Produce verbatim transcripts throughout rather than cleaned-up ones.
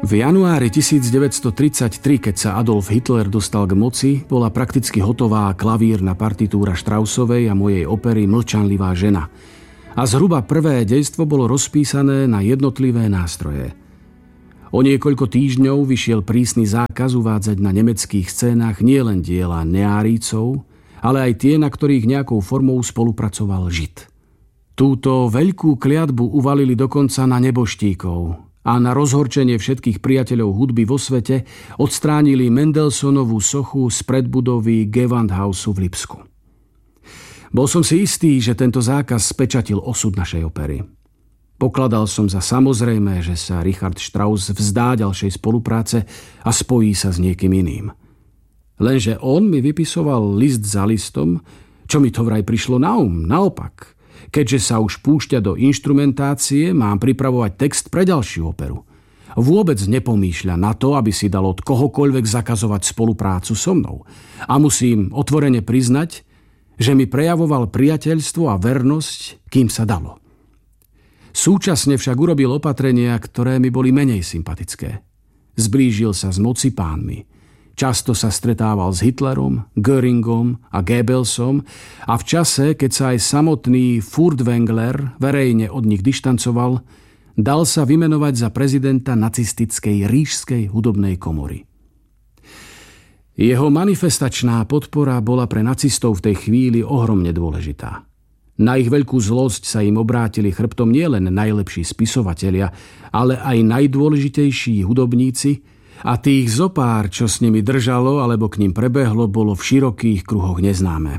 V januári devätnásťstotridsaťtri, keď sa Adolf Hitler dostal k moci, bola prakticky hotová klavírna partitúra Straussovej a mojej opery Mlčanlivá žena. A zhruba prvé dejstvo bolo rozpísané na jednotlivé nástroje. O niekoľko týždňov vyšiel prísny zákaz uvádzať na nemeckých scénách nielen diela neárícov, ale aj tie, na ktorých nejakou formou spolupracoval Žid. Túto veľkú kliatbu uvalili dokonca na neboštíkov a na rozhorčenie všetkých priateľov hudby vo svete odstránili Mendelssohnovú sochu z predbudovy Gewandhausu v Lipsku. Bol som si istý, že tento zákaz spečatil osud našej opery. Pokladal som za samozrejmé, že sa Richard Strauss vzdá ďalšej spolupráce a spojí sa s niekým iným. Lenže on mi vypisoval list za listom, čo mi to vraj prišlo na um, naopak. Keďže sa už púšťa do inštrumentácie, mám pripravovať text pre ďalšiu operu. Vôbec nepomýšľa na to, aby si dal od kohokoľvek zakazovať spoluprácu so mnou. A musím otvorene priznať, že mi prejavoval priateľstvo a vernosť, kým sa dalo. Súčasne však urobil opatrenia, ktoré mi boli menej sympatické. Zblížil sa s mocipánmi. Často sa stretával s Hitlerom, Göringom a Goebbelsom a v čase, keď sa aj samotný Furtwängler verejne od nich dištancoval, dal sa vymenovať za prezidenta nacistickej Ríšskej hudobnej komory. Jeho manifestačná podpora bola pre nacistov v tej chvíli ohromne dôležitá. Na ich veľkú zlosť sa im obrátili chrbtom nielen najlepší spisovatelia, ale aj najdôležitejší hudobníci, a tých zopár, čo s nimi držalo alebo k ním prebehlo, bolo v širokých kruhoch neznáme.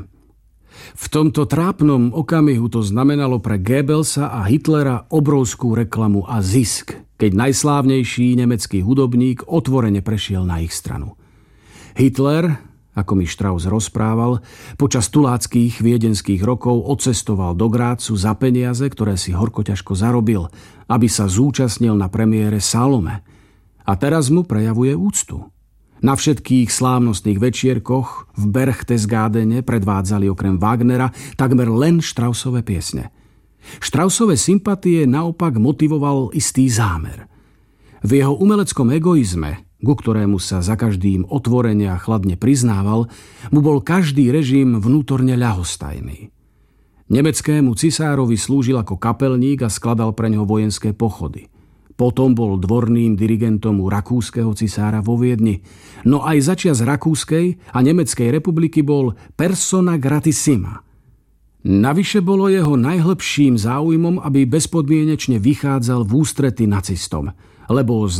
V tomto trápnom okamihu to znamenalo pre Goebbelsa a Hitlera obrovskú reklamu a zisk, keď najslávnejší nemecký hudobník otvorene prešiel na ich stranu. Hitler, ako mi Strauss rozprával, počas tuláckých viedenských rokov odcestoval do Grácu za peniaze, ktoré si horko ťažko zarobil, aby sa zúčastnil na premiére Salome. A teraz mu prejavuje úctu. Na všetkých slávnostných večierkoch v Berchtesgadene predvádzali okrem Wagnera takmer len Straussove piesne. Straussove sympatie naopak motivoval istý zámer. V jeho umeleckom egoizme, ku ktorému sa za každým otvorene a chladne priznával, mu bol každý režim vnútorne ľahostajný. Nemeckému cisárovi slúžil ako kapelník a skladal pre ňoho vojenské pochody. Potom bol dvorným dirigentom u rakúskeho cisára vo Viedni. No aj začias Rakúskej a Nemeckej republiky bol persona gratissima. Navyše bolo jeho najhlbším záujmom, aby bezpodmienečne vychádzal v ústrety nacistom, lebo z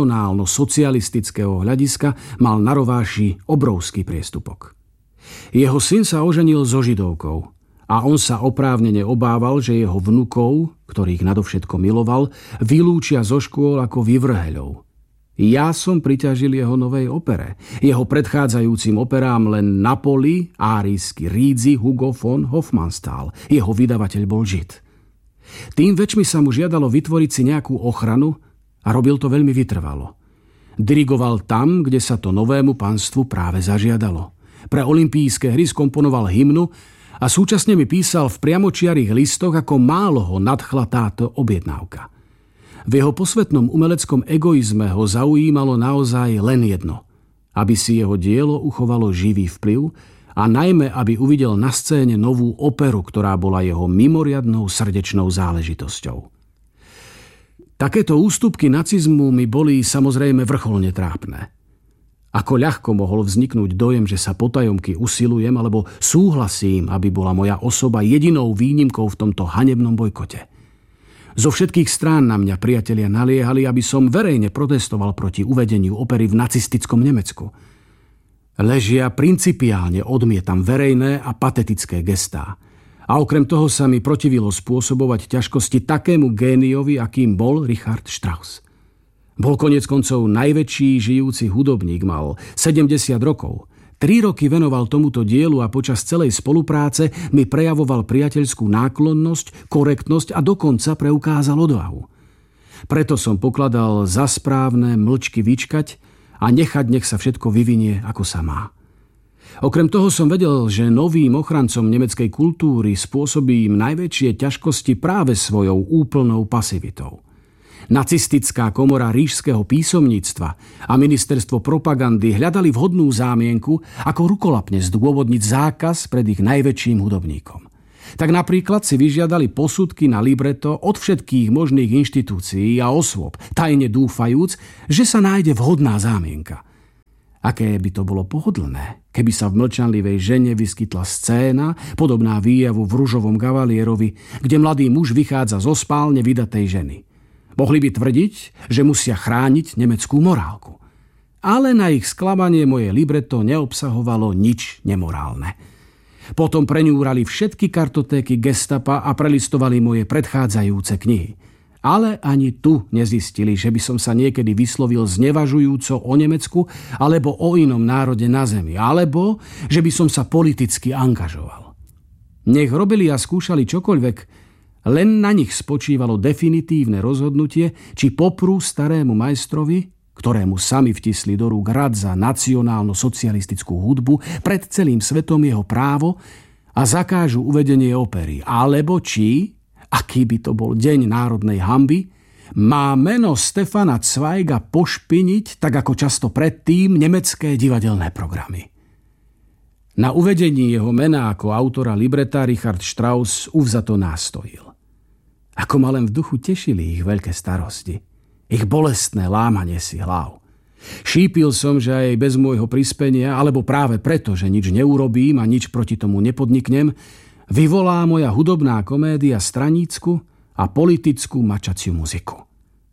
nacionálno-socialistického hľadiska mal na rováši obrovský priestupok. Jeho syn sa oženil so Židovkou a on sa oprávnene obával, že jeho vnukov, ktorých nadovšetko miloval, vylúčia zo škôl ako vyvrheľov. Ja som priťažil jeho novej opere, jeho predchádzajúcim operám len Napoli, árijský Rídzi, Hugo von Hofmannsthal. Jeho vydavateľ bol Žid. Tým väčšmi sa mu žiadalo vytvoriť si nejakú ochranu a robil to veľmi vytrvalo. Dirigoval tam, kde sa to novému panstvu práve zažiadalo. Pre olympijské hry skomponoval hymnu a súčasne mi písal v priamočiarých listoch, ako málo ho nadchla táto objednávka. V jeho posvetnom umeleckom egoizme ho zaujímalo naozaj len jedno. Aby si jeho dielo uchovalo živý vplyv a najmä, aby uvidel na scéne novú operu, ktorá bola jeho mimoriadnou srdečnou záležitosťou. Takéto ústupky nacizmu mi boli samozrejme vrcholne trápne. Ako ľahko mohol vzniknúť dojem, že sa potajomky usilujem alebo súhlasím, aby bola moja osoba jedinou výnimkou v tomto hanebnom bojkote. Zo všetkých strán na mňa priatelia naliehali, aby som verejne protestoval proti uvedeniu opery v nacistickom Nemecku. Ležia principiálne odmietam verejné a patetické gestá. A okrem toho sa mi protivilo spôsobovať ťažkosti takému géniovi, akým bol Richard Strauss. Bol konec koncov najväčší žijúci hudobník, mal sedemdesiat rokov. Tri roky venoval tomuto dielu a počas celej spolupráce mi prejavoval priateľskú náklonnosť, korektnosť a dokonca preukázal odvahu. Preto som pokladal za správne mlčky vyčkať a nechať, nech sa všetko vyvinie, ako sa má. Okrem toho som vedel, že novým ochrancom nemeckej kultúry spôsobí im najväčšie ťažkosti práve svojou úplnou pasivitou. Nacistická komora ríšskeho písomníctva a ministerstvo propagandy hľadali vhodnú zámienku, ako rukolapne zdôvodniť zákaz pred ich najväčším hudobníkom. Tak napríklad si vyžiadali posudky na libreto od všetkých možných inštitúcií a osôb, tajne dúfajúc, že sa nájde vhodná zámienka. Aké by to bolo pohodlné, keby sa v Mlčanlivej žene vyskytla scéna, podobná výjavu v Ružovom kavalierovi, kde mladý muž vychádza zo spálne vydatej ženy. Mohli by tvrdiť, že musia chrániť nemeckú morálku. Ale na ich sklamanie moje libreto neobsahovalo nič nemorálne. Potom preňúrali všetky kartotéky gestapa a prelistovali moje predchádzajúce knihy. Ale ani tu nezistili, že by som sa niekedy vyslovil znevažujúco o Nemecku alebo o inom národe na zemi, alebo že by som sa politicky angažoval. Nech robili a skúšali čokoľvek, len na nich spočívalo definitívne rozhodnutie, či poprú starému majstrovi, ktorému sami vtisli do rúk rad za nacionálno-socialistickú hudbu, pred celým svetom jeho právo a zakážu uvedenie opery, alebo či, aký by to bol deň národnej hanby, má meno Stefana Zweiga pošpiniť, tak ako často predtým, nemecké divadelné programy. Na uvedení jeho mena ako autora libreta Richard Strauss uvzato nástojil. Ako ma len v duchu tešili ich veľké starosti, ich bolestné lámanie si hlav. Šípil som, že aj bez môjho prispenia, alebo práve preto, že nič neurobím a nič proti tomu nepodniknem, vyvolá moja hudobná komédia stranícku a politickú mačaciu muziku.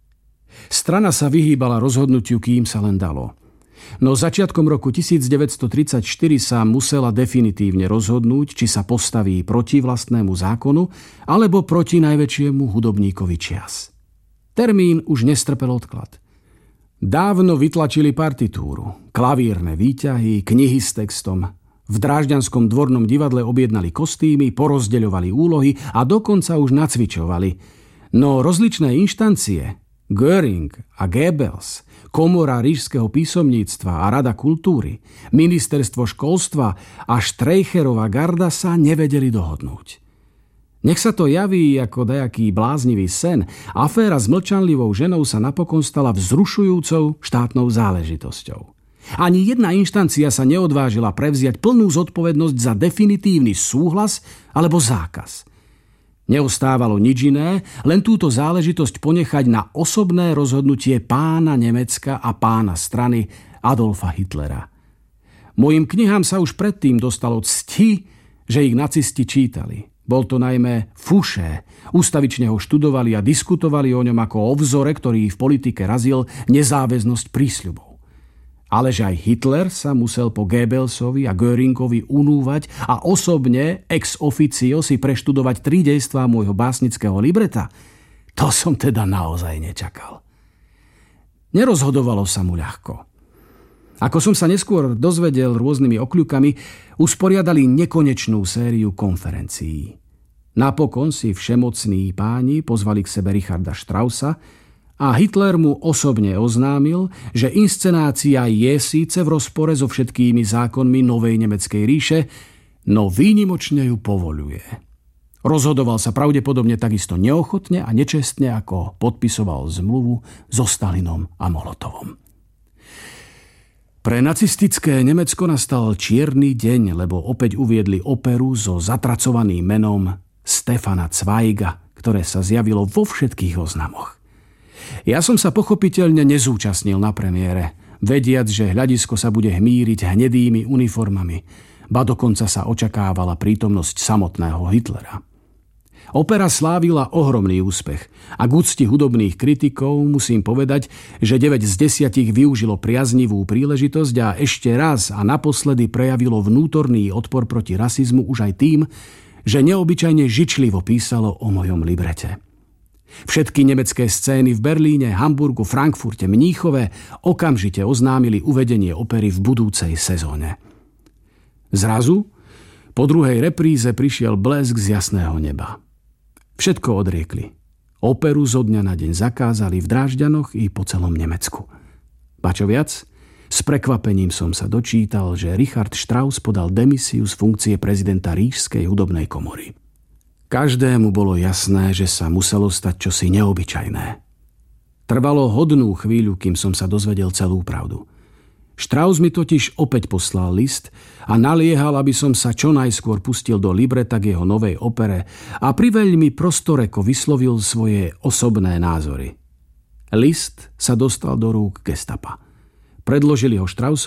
Strana sa vyhýbala rozhodnutiu, kým sa len dalo. No začiatkom roku devätnásťtridsaťštyri sa musela definitívne rozhodnúť, či sa postaví proti vlastnému zákonu alebo proti najväčšiemu hudobníkovi čias. Termín už nestrpel odklad. Dávno vytlačili partitúru, klavírne výťahy, knihy s textom. V Drážďanskom dvornom divadle objednali kostýmy, porozdeľovali úlohy a dokonca už nacvičovali. No rozličné inštancie, Göring a Goebbels, Komora ríšskeho písomníctva a Rada kultúry, Ministerstvo školstva a Štreicherová garda sa nevedeli dohodnúť. Nech sa to javí ako dajaký bláznivý sen, aféra s Mlčanlivou ženou sa napokon stala vzrušujúcou štátnou záležitosťou. Ani jedna inštancia sa neodvážila prevziať plnú zodpovednosť za definitívny súhlas alebo zákaz. Neostávalo nič iné, len túto záležitosť ponechať na osobné rozhodnutie pána Nemecka a pána strany Adolfa Hitlera. Mojim knihám sa už predtým dostalo cti, že ich nacisti čítali. Bol to najmä Fouché. Ústavične ho študovali a diskutovali o ňom ako o vzore, ktorý v politike razil nezáväznosť prísľubov. Ale že aj Hitler sa musel po Goebbelsovi a Göringovi unúvať a osobne ex officio si preštudovať tri dejstvá môjho básnického libreta, to som teda naozaj nečakal. Nerozhodovalo sa mu ľahko. Ako som sa neskôr dozvedel rôznymi okľukami, usporiadali nekonečnú sériu konferencií. Napokon si všemocní páni pozvali k sebe Richarda Straussa a Hitler mu osobne oznámil, že inscenácia je síce v rozpore so všetkými zákonmi novej nemeckej ríše, no výnimočne ju povoľuje. Rozhodoval sa pravdepodobne takisto neochotne a nečestne, ako podpisoval zmluvu so Stalinom a Molotovom. Pre nacistické Nemecko nastal čierny deň, lebo opäť uviedli operu so zatracovaným menom Stefana Zweiga, ktoré sa zjavilo vo všetkých oznamoch. Ja som sa pochopiteľne nezúčastnil na premiére, vediac, že hľadisko sa bude hmíriť hnedými uniformami, ba dokonca sa očakávala prítomnosť samotného Hitlera. Opera slávila ohromný úspech a k úcti hudobných kritikov musím povedať, že deväť z desiatich využilo priaznivú príležitosť a ešte raz a naposledy prejavilo vnútorný odpor proti rasizmu už aj tým, že neobyčajne žičlivo písalo o mojom librete. Všetky nemecké scény v Berlíne, Hamburgu, Frankfurte, Mníchove okamžite oznámili uvedenie opery v budúcej sezóne. Zrazu, po druhej repríze prišiel blesk z jasného neba. Všetko odriekli. Operu zo dňa na deň zakázali v Drážďanoch i po celom Nemecku. Ba čo viac, s prekvapením som sa dočítal, že Richard Strauss podal demisiu z funkcie prezidenta Ríšskej hudobnej komory. Každému bolo jasné, že sa muselo stať čosi neobyčajné. Trvalo hodnú chvíľu, kým som sa dozvedel celú pravdu. Strauss mi totiž opäť poslal list a naliehal, aby som sa čo najskôr pustil do libreta k jeho novej opere a priveľmi prostoreko vyslovil svoje osobné názory. List sa dostal do rúk gestapa. Predložili ho Straussovi